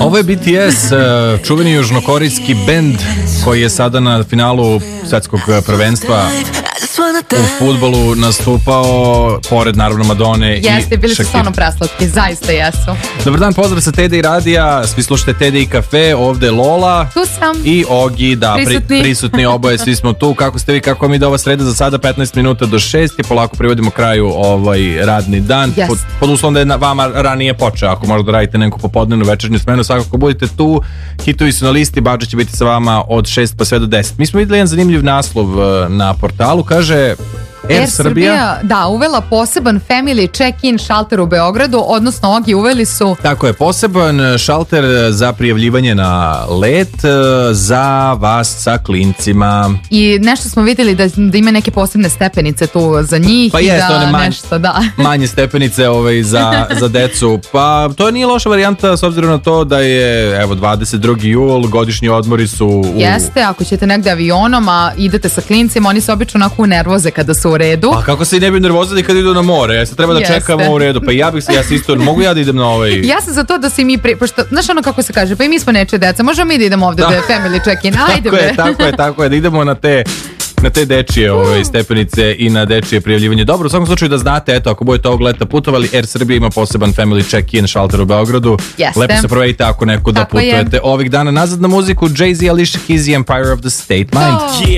Ovo je BTS, čuveni južnokorejski bend koji je sada na finalu svetskog prvenstva u fudbalu nastupao pored naravno Madone i Jeste, bili su Shakira. stvarno preslatki, zaista jesu. Dobar dan, pozdrav sa Tede i Radija, svi slušate Tede i kafe, ovde je Lola Tu sam. i Ogi, da, Prisutni. oboje, svi smo tu. Kako ste vi, kako mi da ova sreda za sada 15 minuta do 6 i polako privodimo kraju ovaj radni dan. Yes. Pod uslovom da je vama ranije počeo, ako možda radite neku popodnevnu večernju smenu, svakako budite tu, hitovi su na listi, budžet će biti sa vama od 6 pa sve do 10. Mi smo videli jedan zanimljiv naslov na portalu, kaže Air Srbija, da, uvela poseban family check-in šalter u Beogradu, odnosno Ogi, uveli su... Tako je, poseban šalter za prijavljivanje na let za vas sa klincima. I nešto smo vidjeli da ima neke posebne stepenice tu za njih. Pa i jeste, da one nešto, da. manje stepenice za decu. Pa to nije loša varijanta s obzirom na to da je evo 22. jul, godišnji odmori su Jeste, ako ćete negde avionom, a idete sa klincima, oni se obično onako nervoze kada su u redu. Pa kako se i ne bi nervozali kad idu na more? Jeste, treba da čekamo u redu. Pa ja se isto, mogu ja da idem na ovaj... Ja sam za to da se mi, pošto, znaš ono kako se kaže, pa i mi smo nečije deca, možemo mi da idemo ovde da je family check-in, ajde bre. Tako je, da idemo na te dečije stepenice i na dečije prijavljivanje. Dobro, u svakom slučaju da znate, eto, ako budete ovog leta putovali, Air Srbija ima poseban family check-in šalter u Beogradu. Jeste. Lepo se provedite ako neko da Tako je. putujete ovih dana. Nazad na muziku, Jay-Z, Alicia Keys i Empire of the State Mind. To.